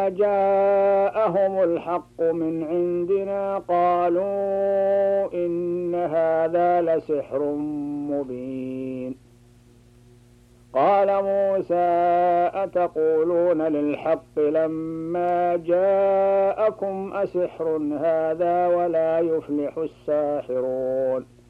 فلما جاءهم الحق من عندنا قالوا إن هذا لسحر مبين. قال موسى أتقولون للحق لما جاءكم أسحر هذا ولا يفلح الساحرون